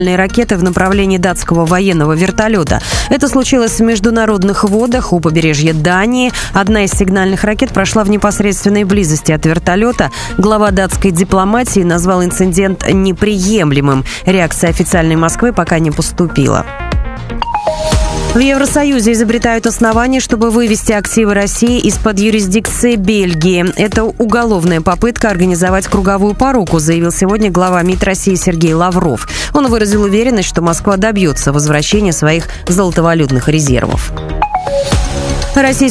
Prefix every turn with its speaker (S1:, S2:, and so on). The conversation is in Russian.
S1: ракеты в направлении датского военного вертолета. Это случилось в международных водах у побережья Дании. Одна из сигнальных ракет прошла в непосредственной близости от вертолета. Глава датской дипломатии назвал инцидент неприемлемым. Реакция официальной Москвы пока не поступила. В Евросоюзе изобретают основания, чтобы вывести активы России из-под юрисдикции Бельгии. Это уголовная попытка организовать круговую поруку, заявил сегодня глава МИД России Сергей Лавров. Он выразил уверенность, что Москва добьется возвращения своих золотовалютных резервов.